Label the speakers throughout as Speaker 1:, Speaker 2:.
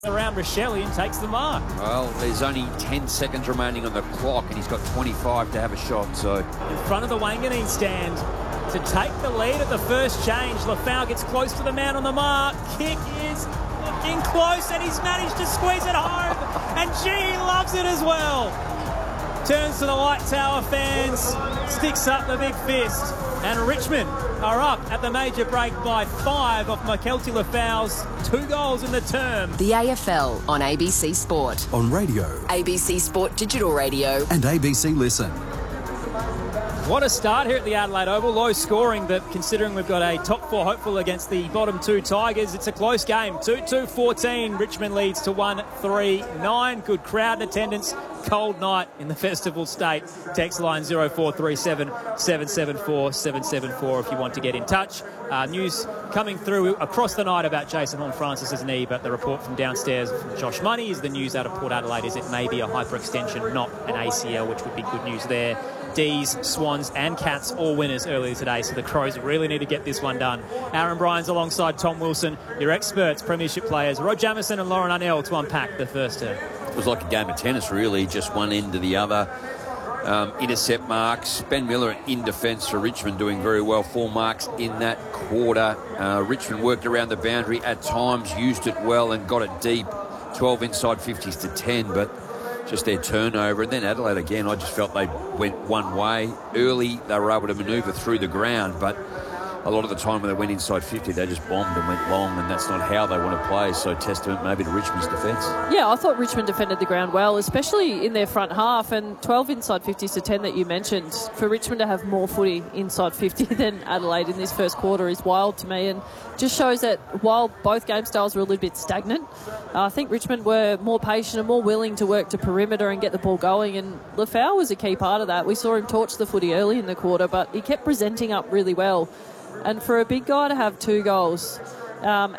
Speaker 1: around Rochelle and takes the mark.
Speaker 2: Well, there's only 10 seconds remaining on the clock and he's got 25 to have a shot. So
Speaker 1: in front of the Wanganeen stand to take the lead at the first change. Lafau gets close to the man on the mark. Kick is looking close and he's managed to squeeze it home. And G loves it as well. Turns to the Light Tower fans, sticks up the big fist. And Richmond are up at the major break by 5 off Mykelti Lafau's 2 goals in the term.
Speaker 3: The AFL on ABC Sport.
Speaker 4: On radio.
Speaker 3: ABC Sport Digital Radio.
Speaker 4: And ABC Listen.
Speaker 1: What a start here at the Adelaide Oval. Low scoring, but considering we've got a top 4 hopeful against the bottom 2 Tigers, it's a close game. 2-2-14. Richmond leads to 1-3-9. Good crowd in attendance. Cold night in the festival state. Text line 0437 774 774 if you want to get in touch. News coming through across the night about Jason Horne-Francis's knee, but the report from downstairs from Josh Money is the news out of Port Adelaide is it may be a hyperextension, not an ACL, which would be good news there. D's, Swans and Cats all winners earlier today, so the Crows really need to get this one done. Aaron Bryans alongside Tom Wilson, your experts, premiership players, Rod Jamieson and Lauren Arnell to unpack the first term.
Speaker 2: it was like a game of tennis, really, just one end to the other. Intercept marks. Ben Miller in defence for Richmond doing very well. 4 marks in that quarter. Richmond worked around the boundary at times, used it well and got it deep. 12 inside 50s to 10, but just their turnover. And then Adelaide again, I just felt they went one way. Early, they were able to manoeuvre through the ground, but a lot of the time when they went inside 50, they just bombed and went long, and that's not how they want to play. So testament maybe to Richmond's defence.
Speaker 5: Yeah, I thought Richmond defended the ground well, especially in their front half. And 12 inside 50s to 10 that you mentioned, for Richmond to have more footy inside 50 than Adelaide in this first quarter is wild to me, and just shows that while both game styles were a little bit stagnant, I think Richmond were more patient and more willing to work to perimeter and get the ball going, and Lafau was a key part of that. We saw him torch the footy early in the quarter, but he kept presenting up really well. And for a big guy to have 2 goals and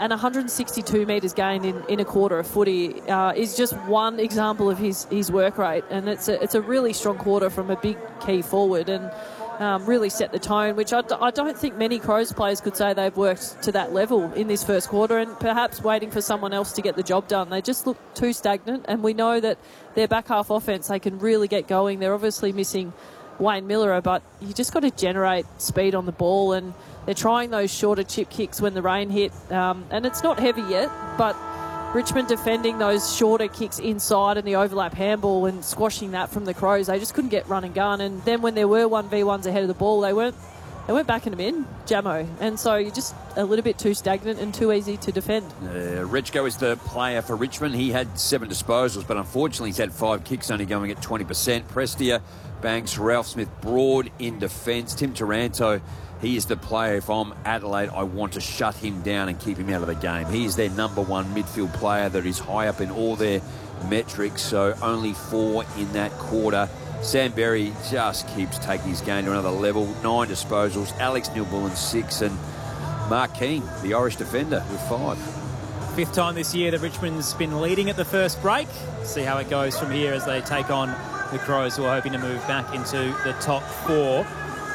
Speaker 5: 162 metres gained in a quarter of footy is just one example of his work rate. And it's a really strong quarter from a big key forward, and really set the tone, which I don't think many Crows players could say they've worked to that level in this first quarter, and perhaps waiting for someone else to get the job done. They just look too stagnant, and we know that their back half offence, they can really get going. They're obviously missing Wayne Miller, but you just got to generate speed on the ball, and they're trying those shorter chip kicks when the rain hit, and it's not heavy yet, but Richmond defending those shorter kicks inside and the overlap handball and squashing that from the Crows. They just couldn't get run and gun, and then when there were 1v1s ahead of the ball, they weren't backing them in, Jamo, and so you're just a little bit too stagnant and too easy to defend.
Speaker 2: Rechko is the player for Richmond. He had 7 disposals, but unfortunately he's had 5 kicks, only going at 20%. Prestia, Banks, Ralph Smith, Broad in defence. Tim Taranto, he is the player. If I'm Adelaide, I want to shut him down and keep him out of the game. He is their number 1 midfield player that is high up in all their metrics, so only 4 in that quarter. Sam Berry just keeps taking his game to another level. 9 disposals. Alex Neil-Bullen 6, and Mark Keane, the Irish defender, with 5.
Speaker 1: 5th time this year that Richmond's been leading at the first break. See how it goes from here as they take on the Crows, who are hoping to move back into the top 4.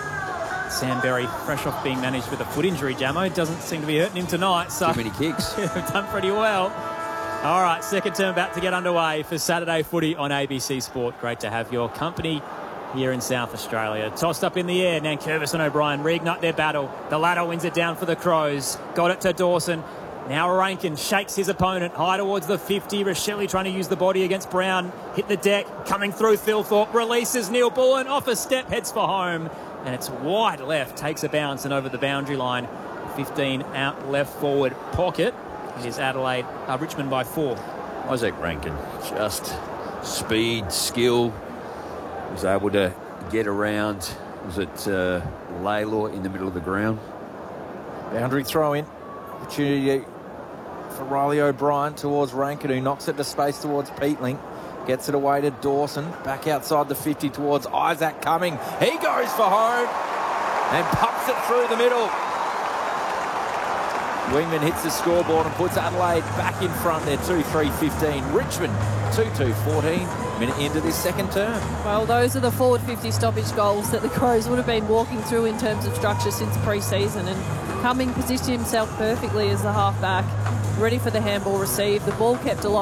Speaker 1: Sam Berry, fresh off being managed with a foot injury, Jamo. Doesn't seem to be hurting him tonight. So
Speaker 2: too many kicks.
Speaker 1: They've done pretty well. All right, second term about to get underway for Saturday footy on ABC Sport. Great to have your company here in South Australia. Tossed up in the air. Nankervis and O'Brien reignite their battle. The ladder wins it down for the Crows. Got it to Dawson. Now Rankin shakes his opponent high towards the 50. Rochelle trying to use the body against Brown. Hit the deck. Coming through Thilthorpe. Releases Neil-Bullen. Off a step. Heads for home. And it's wide left. Takes a bounce and over the boundary line. 15 out left forward pocket. It is Richmond by 4.
Speaker 2: Isaac Rankin, just speed, skill. Was able to get around. Was it Laylaw in the middle of the ground?
Speaker 6: Boundary throw in. Opportunity for Riley O'Brien towards Rankin, who knocks it to space towards Peatling. Gets it away to Dawson. Back outside the 50 towards Isaac Cumming. He goes for home and pumps it through the middle. Wingman hits the scoreboard and puts Adelaide back in front there, 2-3-15. Richmond 2-2-14, minute into this second term.
Speaker 5: Well, those are the forward 50 stoppage goals that the Crows would have been walking through in terms of structure since pre-season, and Cumming positioned himself perfectly as the half-back, ready for the handball receive. The ball kept alive.